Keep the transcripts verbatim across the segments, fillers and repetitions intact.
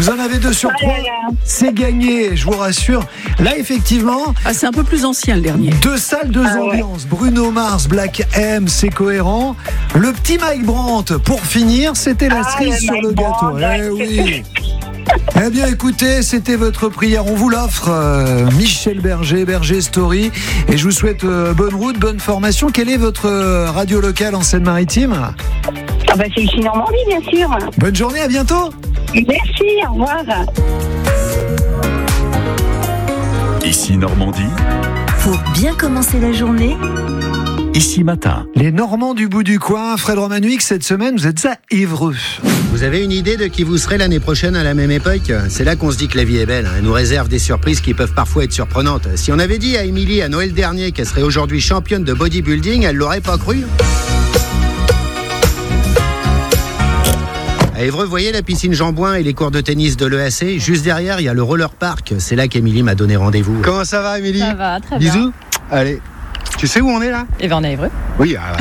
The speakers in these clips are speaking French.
Vous en avez deux sur trois. C'est gagné, je vous rassure. Là, effectivement... Ah, c'est un peu plus ancien, le dernier. Deux salles, deux Ah, ambiances. Ouais. Bruno Mars, Black M, c'est cohérent. Le petit Mike Brandt, pour finir, c'était la Ah, cerise le sur Mike le gâteau. Brandt, Eh oui. Eh bien, écoutez, c'était votre prière. On vous l'offre, euh, Michel Berger, Berger Story. Et je vous souhaite euh, bonne route, bonne formation. Quelle est votre euh, radio locale en Seine-Maritime ? Ah bah, c'est ici Normandie, bien sûr. Bonne journée, à bientôt. Merci, au revoir. Ici Normandie. Pour bien commencer la journée, Ici Matin. Les Normands du bout du coin, Fred Romanuik, cette semaine, vous êtes à Évreux. Vous avez une idée de qui vous serez l'année prochaine à la même époque ? C'est là qu'on se dit que la vie est belle. Elle nous réserve des surprises qui peuvent parfois être surprenantes. Si on avait dit à Émilie à Noël dernier qu'elle serait aujourd'hui championne de bodybuilding, elle l'aurait pas cru. À Évreux, vous voyez la piscine Jean-Bouin et les cours de tennis de l'E A C ? Juste derrière, il y a le roller park. C'est là qu'Émilie m'a donné rendez-vous. Comment ça va, Émilie ? Ça va, très bien. Bisous. Allez. Tu sais où on est là ? Et bien on est à Évreux. Oui, ah,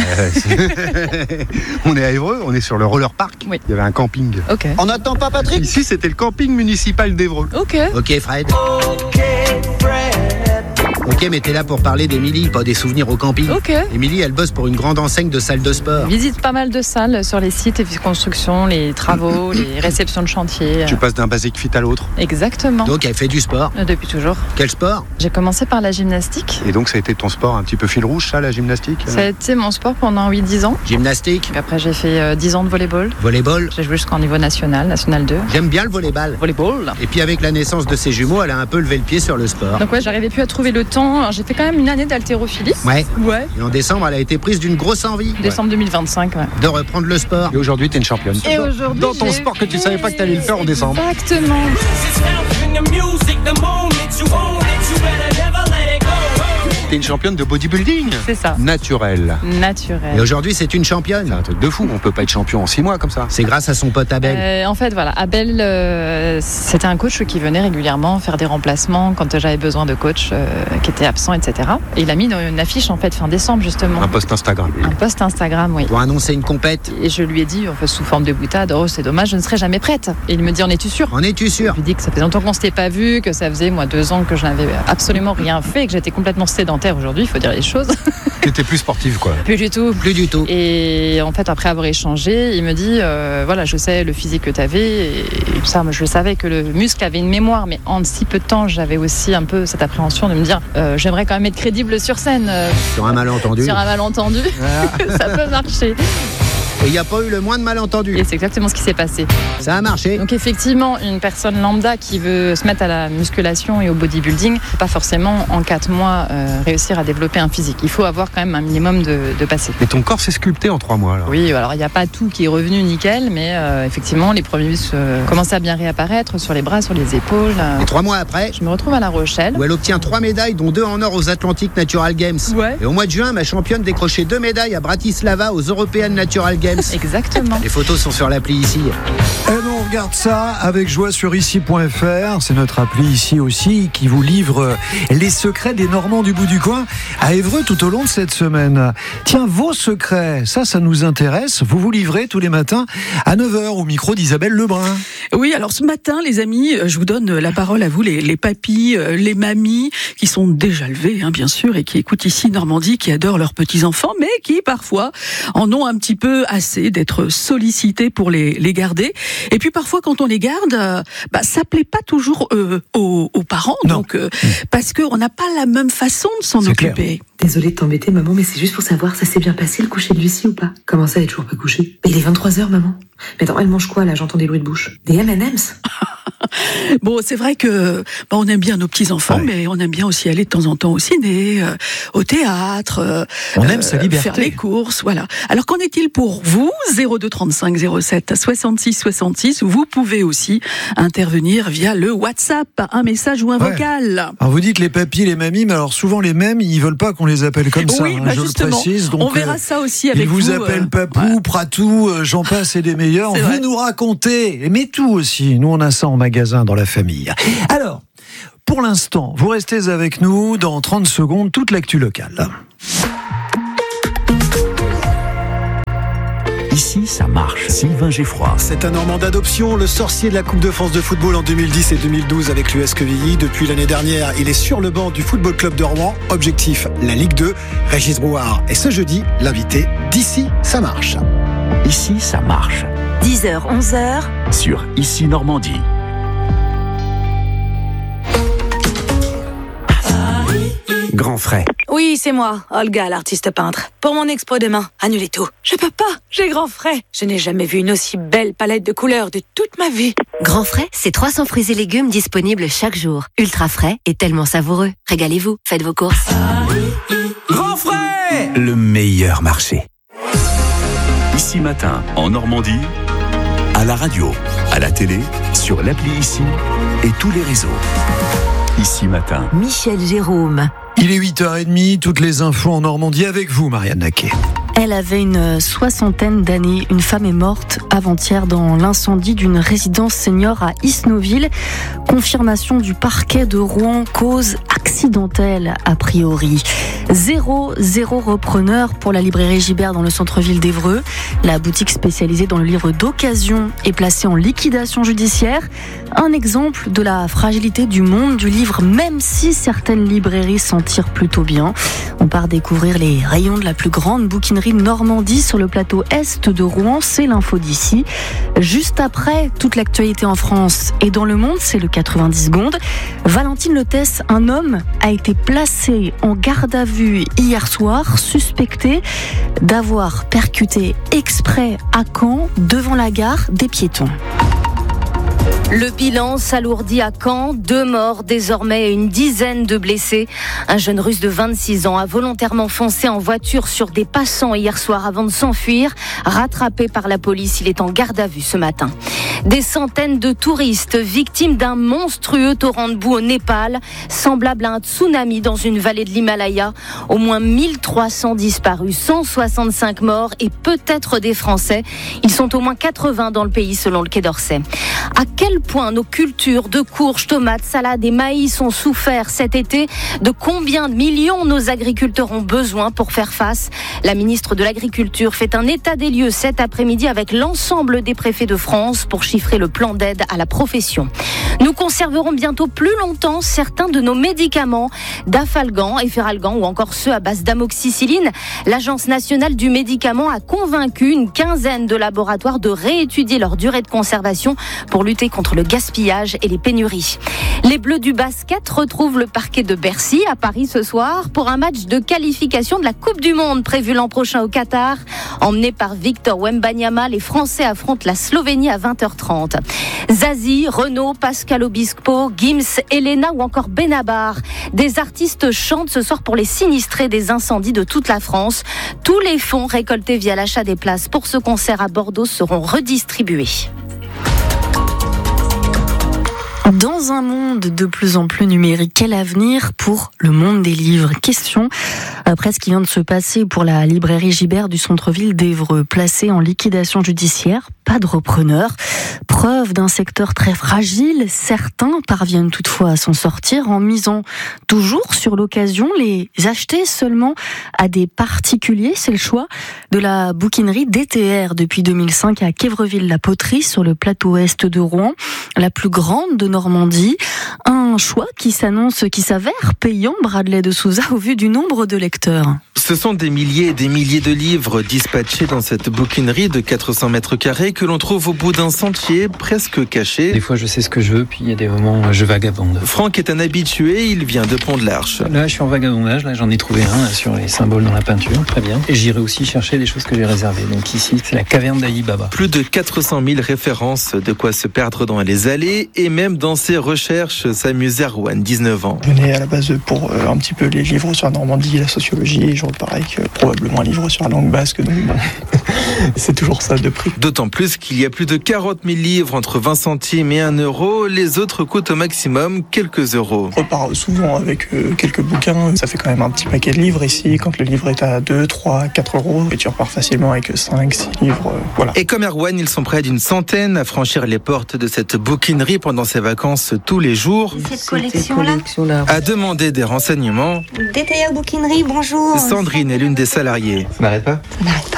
on est à Évreux, on est sur le roller park. Oui. Il y avait un camping. Ok. On n'attend pas Patrick ? Ici, c'était le camping municipal d'Évreux. Ok. Ok, Fred. Ok, mais t'es là pour parler d'Émilie, pas des souvenirs au camping. Ok. Émilie, elle bosse pour une grande enseigne de salles de sport. Visite pas mal de salles sur les sites et constructions, les travaux, les réceptions de chantier. Tu passes d'un basic fit à l'autre. Exactement. Donc, elle fait du sport. Depuis toujours. Quel sport ? J'ai commencé par la gymnastique. Et donc, ça a été ton sport un petit peu fil rouge, ça, la gymnastique ? Ça a été mon sport pendant huit dix ans. Gymnastique, Puis après j'ai fait euh, dix ans de volleyball. volleyball. J'ai joué jusqu'en niveau national, national deux. J'aime bien le volleyball. Volleyball. Et puis, avec la naissance de ses jumeaux, elle a un peu levé le pied sur le sport. Donc ouais, j'arrivais plus à trouver le temps. Alors, j'ai fait quand même une année d'haltérophilie. Ouais. Ouais. Et en décembre, elle a été prise d'une grosse envie Décembre deux mille vingt-cinq, ouais. de reprendre le sport. Et aujourd'hui, t'es une championne. Et aujourd'hui, Dans ton j'ai sport que tu savais pas que t'allais le faire en décembre. Exactement. T'es une championne de bodybuilding. C'est ça. Naturel. Naturel. Et aujourd'hui, c'est une championne. C'est un truc de fou. On peut pas être champion en six mois comme ça. C'est grâce à son pote Abel. Euh, en fait, voilà, Abel, euh, c'était un coach qui venait régulièrement faire des remplacements quand j'avais besoin de coach euh, qui était absent, et cetera. Et il a mis une, une affiche en fait fin décembre justement. Un post Instagram. Un post Instagram, oui. Pour annoncer une compète. Et je lui ai dit, en fait, sous forme de boutade, oh c'est dommage, je ne serai jamais prête. Et il me dit, en es-tu sûr ? En es-tu sûr ? Je lui dis que ça fait longtemps qu'on s'était pas vu, que ça faisait moi deux ans que je n'avais absolument rien fait, que j'étais complètement sédentaire aujourd'hui, il faut dire les choses. T'étais plus sportive quoi. Plus du tout. Plus du tout. Et en fait, après avoir échangé, il me dit, euh, voilà, je sais le physique que tu avais, et, et tout ça, moi, je savais que le muscle avait une mémoire, mais en si peu de temps, j'avais aussi un peu cette appréhension de me dire, euh, j'aimerais quand même être crédible sur scène. Euh, Sur un malentendu. sur un malentendu, Voilà. ça peut marcher. Et il n'y a pas eu le moins de malentendu. Et c'est exactement ce qui s'est passé. Ça a marché. Donc effectivement, une personne lambda qui veut se mettre à la musculation et au bodybuilding, peut pas forcément en quatre mois euh, réussir à développer un physique. Il faut avoir quand même un minimum de, de passé. Et ton corps s'est sculpté en trois mois là. Oui, alors il n'y a pas tout qui est revenu nickel, mais euh, effectivement, les premiers muscles euh, commencent à bien réapparaître sur les bras, sur les épaules. euh. Et trois mois après, Je me retrouve à La Rochelle. où elle obtient trois médailles, dont deux en or aux Atlantic Natural Games. Ouais. Et au mois de juin, ma championne décrochait deux médailles à Bratislava aux European Natural Games. Exactement. Les photos sont sur l'appli ici. Et nous, on regarde ça avec joie sur ici point f r. C'est notre appli ici aussi qui vous livre les secrets des Normands du bout du coin à Évreux tout au long de cette semaine. Tiens, vos secrets, ça, ça nous intéresse. Vous vous livrez tous les matins à neuf heures au micro d'Isabelle Lebrun. Oui, alors ce matin, les amis, je vous donne la parole à vous, les, les papis, les mamies, qui sont déjà levés, hein, bien sûr, et qui écoutent ici Normandie, qui adorent leurs petits-enfants, mais qui, parfois, en ont un petit peu assez d'être sollicités pour les, les garder. Et puis, parfois, quand on les garde, euh, bah, ça plaît pas toujours euh, aux, aux parents, Non. donc euh, parce qu'on n'a pas la même façon de s'en C'est occuper. clair. Désolée de t'embêter, maman, mais c'est juste pour savoir, ça s'est bien passé le coucher de Lucie ou pas ? Comment ça, elle est toujours pas couchée ? Mais il est vingt-trois heures, maman. Mais attends, elle mange quoi, là ? J'entends des bruits de bouche. Des M and M's ? Bon, c'est vrai que bah, on aime bien nos petits-enfants, Ouais. mais on aime bien aussi aller de temps en temps au ciné, euh, au théâtre. euh, On aime sa liberté. Faire les courses, voilà. Alors, qu'en est-il pour vous ? zéro deux trente-cinq zéro sept soixante-six soixante-six. Vous pouvez aussi intervenir via le WhatsApp, un message ou un Ouais. vocal. Alors vous dites les papis, les mamies, mais alors souvent les mêmes, ils veulent pas qu'on les appelle comme ça, Oui, hein, bah je justement, le précise. Donc, on verra euh, ça aussi avec ils vous, vous. appellent euh, Papou, ouais. Pratou, euh, j'en passe et des meilleurs. C'est Vous vrai. nous racontez, mais tout aussi. Nous, on a ça en magasin dans la famille. Alors, pour l'instant, vous restez avec nous dans trente secondes, toute l'actu locale. Ici, ça marche. Sylvain Geffroy. C'est un Normand d'adoption, le sorcier de la Coupe de France de football en deux mille dix et deux mille douze avec l'U S Quevilly. Depuis l'année dernière, il est sur le banc du Football Club de Rouen. Objectif, la Ligue deux. Régis Brouard. Et ce jeudi, l'invité d'Ici, ça marche. Ici, ça marche. dix heures, onze heures. Sur Ici Normandie. Grand frais. Oui, c'est moi, Olga, l'artiste peintre. Pour mon expo demain, annulez tout. Je peux pas, j'ai grand frais. Je n'ai jamais vu une aussi belle palette de couleurs de toute ma vie. Grand frais, c'est trois cents fruits et légumes disponibles chaque jour. Ultra frais et tellement savoureux. Régalez-vous, faites vos courses. Grand frais, le meilleur marché. Ici Matin, en Normandie, à la radio, à la télé, sur l'appli Ici et tous les réseaux. Ici Matin. Michel Jérôme. Il est huit heures trente, toutes les infos en Normandie avec vous, Marianne Naquet. Elle avait une soixantaine d'années. Une femme est morte avant-hier dans l'incendie d'une résidence senior à Isnoville. Confirmation du parquet de Rouen, cause accidentelle a priori. Zéro, zéro repreneur pour la librairie Gibert dans le centre-ville d'Évreux. La boutique spécialisée dans le livre d'occasion est placée en liquidation judiciaire. Un exemple de la fragilité du monde du livre, même si certaines librairies s'en tirent plutôt bien. On part découvrir les rayons de la plus grande bouquinerie de Normandie sur le plateau est de Rouen, c'est l'info d'ici. Juste après, toute l'actualité en France et dans le monde, c'est le quatre-vingt-dix secondes. Valentine Lotès, un homme, a été placé en garde à vue hier soir, suspecté d'avoir percuté exprès à Caen devant la gare des piétons. Le bilan s'alourdit à Caen, deux morts désormais et une dizaine de blessés. Un jeune russe de vingt-six ans a volontairement foncé en voiture sur des passants hier soir avant de s'enfuir. Rattrapé par la police, il est en garde à vue ce matin. Des centaines de touristes victimes d'un monstrueux torrent de boue au Népal, semblable à un tsunami dans une vallée de l'Himalaya. Au moins mille trois cents disparus, cent soixante-cinq morts et peut-être des Français. Ils sont au moins quatre-vingts dans le pays selon le Quai d'Orsay. À quel point nos cultures de courges, tomates, salades et maïs ont souffert cet été? De combien de millions nos agriculteurs ont besoin pour faire face? La ministre de l'Agriculture fait un état des lieux cet après-midi avec l'ensemble des préfets de France pour chiffrer le plan d'aide à la profession. Nous conserverons bientôt plus longtemps certains de nos médicaments, Dafalgan, Efferalgan ou encore ceux à base d'amoxicilline. L'Agence nationale du médicament a convaincu une quinzaine de laboratoires de réétudier leur durée de conservation pour lutter contre le gaspillage et les pénuries. Les Bleus du basket retrouvent le parquet de Bercy à Paris ce soir pour un match de qualification de la Coupe du Monde prévu l'an prochain au Qatar. Emmené par Victor Wembanyama, les Français affrontent la Slovénie à vingt heures trente. Zazie, Renaud, Pascal Obispo, Gims, Elena ou encore Benabar. Des artistes chantent ce soir pour les sinistrés des incendies de toute la France. Tous les fonds récoltés via l'achat des places pour ce concert à Bordeaux seront redistribués. Dans un monde de plus en plus numérique, quel avenir pour le monde des livres? Question après ce qui vient de se passer pour la librairie Gibert du centre-ville d'Évreux, placée en liquidation judiciaire, pas de repreneur. Preuve d'un secteur très fragile, certains parviennent toutefois à s'en sortir en misant toujours sur l'occasion, les acheter seulement à des particuliers. C'est le choix de la bouquinerie D T R depuis deux mille cinq à Quévreville-la-Poterie sur le plateau est de Rouen, la plus grande de Normandie. Un choix qui s'annonce, qui s'avère payant, Bradley de Souza, au vu du nombre de lecteurs. Ce sont des milliers et des milliers de livres dispatchés dans cette bouquinerie de quatre cents mètres carrés que l'on trouve au bout d'un sentier presque caché. Des fois je sais ce que je veux, puis il y a des moments où je vagabonde. Franck est un habitué, il vient de Pont-de-l'Arche. Là je suis en vagabondage, là j'en ai trouvé un là, sur les symboles dans la peinture, très bien. Et j'irai aussi chercher des choses que j'ai réservées. Donc ici c'est la caverne d'Ali Baba. Plus de quatre cent mille références, de quoi se perdre dans les allées et même dans ses recherches, s'amuser Erwan, dix-neuf ans. Je venais à la base pour euh, un petit peu les livres sur la Normandie, la sociologie, et je reparais que probablement un livre sur la langue basque, donc bon, c'est toujours ça de prix. D'autant plus qu'il y a plus de quarante mille livres entre vingt centimes et un euro, les autres coûtent au maximum quelques euros. Je repars souvent avec euh, quelques bouquins, ça fait quand même un petit paquet de livres ici, quand le livre est à deux, trois, quatre euros, et tu repars facilement avec cinq, six livres, euh, voilà. Et comme Erwan, ils sont près d'une centaine à franchir les portes de cette bouquinerie pendant ses vacances tous les jours. Cette collection-là collection à demander des renseignements. D T R Bouquinerie, bonjour. Sandrine est l'une des salariées. Ça n'arrête pas Ça n'arrête pas.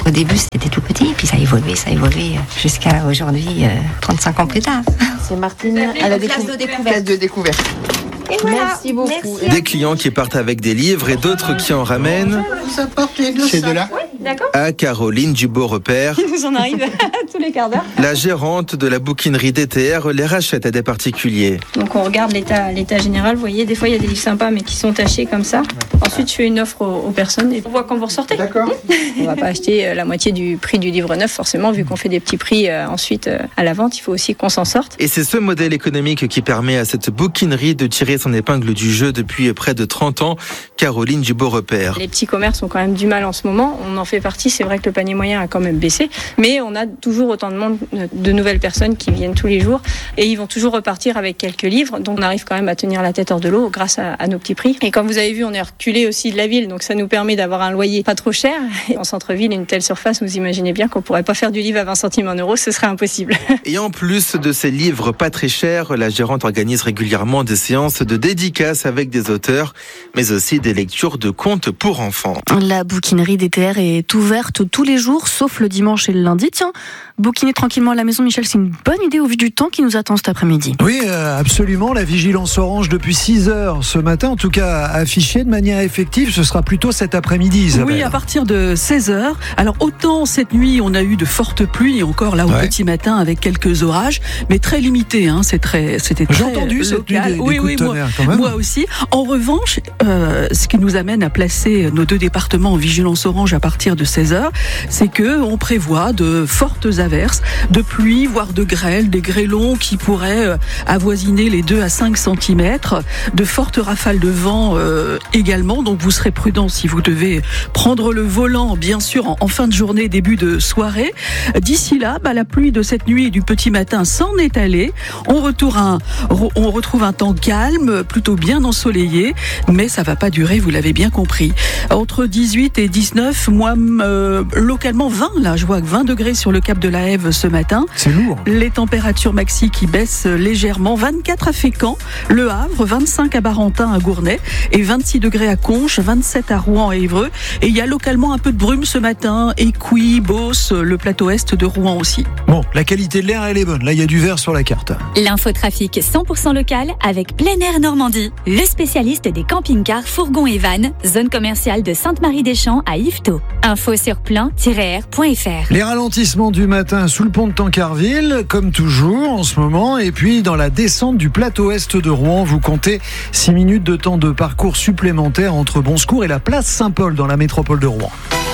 Au début, c'était tout petit, puis ça a évolué, ça a évolué jusqu'à aujourd'hui, euh, trente-cinq ans plus tard. C'est Martine à la décou- classe de découverte. Et voilà. Merci beaucoup. Merci. Des clients qui partent avec des livres et d'autres qui en ramènent. Ça porte les deux. C'est de là. D'accord. À Caroline du Beau Repère. Il nous en arrive tous les quarts d'heure. La gérante de la bouquinerie D T R les rachète à des particuliers. Donc on regarde l'état, l'état général. Vous voyez, des fois il y a des livres sympas mais qui sont tachés comme ça. Ensuite je fais une offre aux, aux personnes et on voit quand vous ressortez. D'accord. On va pas acheter la moitié du prix du livre neuf forcément, vu qu'on fait des petits prix euh, ensuite euh, à la vente. Il faut aussi qu'on s'en sorte. Et c'est ce modèle économique qui permet à cette bouquinerie de tirer son épingle du jeu depuis près de trente ans. Caroline du Beau Repère. Les petits commerces ont quand même du mal en ce moment. On en fait partie. C'est vrai que le panier moyen a quand même baissé, mais on a toujours autant de monde, de nouvelles personnes qui viennent tous les jours et ils vont toujours repartir avec quelques livres. Donc on arrive quand même à tenir la tête hors de l'eau grâce à, à nos petits prix. Et comme vous avez vu, on est reculé aussi de la ville, donc ça nous permet d'avoir un loyer pas trop cher. Et en centre-ville, une telle surface, vous imaginez bien qu'on pourrait pas faire du livre à vingt centimes en euros, ce serait impossible. Et en plus de ces livres pas très chers, la gérante organise régulièrement des séances de dédicaces avec des auteurs, mais aussi des lectures de contes pour enfants. La bouquinerie D T R est ouverte tous les jours, sauf le dimanche et le lundi. Tiens, bouquiner tranquillement à la maison, Michel, c'est une bonne idée au vu du temps qui nous attend cet après-midi. Oui, euh, absolument. La vigilance orange depuis six heures ce matin, en tout cas affichée de manière effective, ce sera plutôt cet après-midi, Isabelle. Oui, à partir de seize heures. Alors autant cette nuit, on a eu de fortes pluies, et encore là au Ouais. petit matin avec quelques orages, mais très limités. Hein, c'est très, c'était très J'ai entendu cette nuit local. des, des oui, coups oui, de moi, tonnerre quand même. moi aussi. En revanche, euh, ce qui nous amène à placer nos deux départements en vigilance orange à partir de seize heures, c'est que on prévoit de fortes averses, de pluie, voire de grêle, des grêlons qui pourraient avoisiner les deux à cinq centimètres, de fortes rafales de vent euh, également. Donc vous serez prudent si vous devez prendre le volant, bien sûr, en, en fin de journée, début de soirée. D'ici là, bah, la pluie de cette nuit et du petit matin s'en est allée. On, retourne un, on retrouve un temps calme, plutôt bien ensoleillé, mais ça va pas durer, vous l'avez bien compris. Entre dix-huit et dix-neuf, moi, euh, localement vingt, là, je vois que vingt degrés sur le cap de la Hève ce matin. C'est lourd. Les températures maxi qui baissent légèrement. vingt-quatre à Fécamp, Le Havre, vingt-cinq à Barentin, à Gournay et vingt-six degrés à Conches, vingt-sept à Rouen et Évreux. Et il y a localement un peu de brume ce matin. Écuy, Beauce, le plateau est de Rouen aussi. Bon, la qualité de l'air, elle est bonne. Là, il y a du vert sur la carte. L'infotrafic cent pour cent local avec Plein Air Normandie, le spécialiste des camping-cars, fourgons et vannes, zone commerciale de Sainte-Marie-des-Champs à Yvetot. Info sur plein tiret r point f r. Les ralentissements du matin sous le pont de Tancarville, comme toujours en ce moment, et puis dans la descente du plateau est de Rouen, vous comptez six minutes de temps de parcours supplémentaire entre Bonsecours et la place Saint-Paul dans la métropole de Rouen.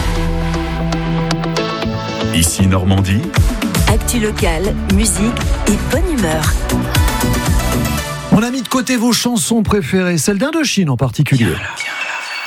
Ici Normandie. Actu locale, musique et bonne humeur. On a mis de côté vos chansons préférées, celle d'Indochine en particulier. Viens là, viens.